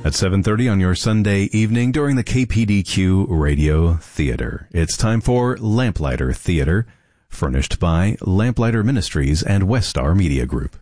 At 7:30 on your Sunday evening during the KPDQ Radio Theater. It's time for Lamplighter Theater, furnished by Lamplighter Ministries and Westar Media Group.